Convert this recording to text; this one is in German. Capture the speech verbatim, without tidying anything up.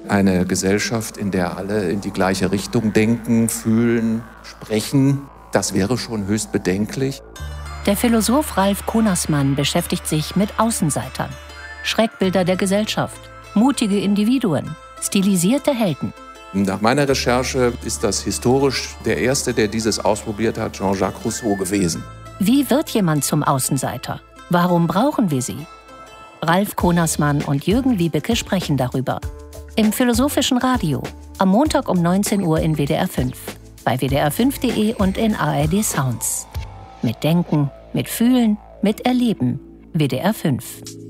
Eine Gesellschaft, in der alle in die gleiche Richtung denken, fühlen, sprechen, das wäre schon höchst bedenklich. Der Philosoph Ralf Konasmann beschäftigt sich mit Außenseitern. Schreckbilder der Gesellschaft, mutige Individuen, stilisierte Helden. Nach meiner Recherche ist das historisch der Erste, der dieses ausprobiert hat, Jean-Jacques Rousseau gewesen. Wie wird jemand zum Außenseiter? Warum brauchen wir sie? Ralf Konasmann und Jürgen Wiebeke sprechen darüber. Im Philosophischen Radio, am Montag um neunzehn Uhr in W D R fünf, bei W D R fünf Punkt de und in A R D Sounds. Mit Denken, mit Fühlen, mit Erleben. W D R fünf.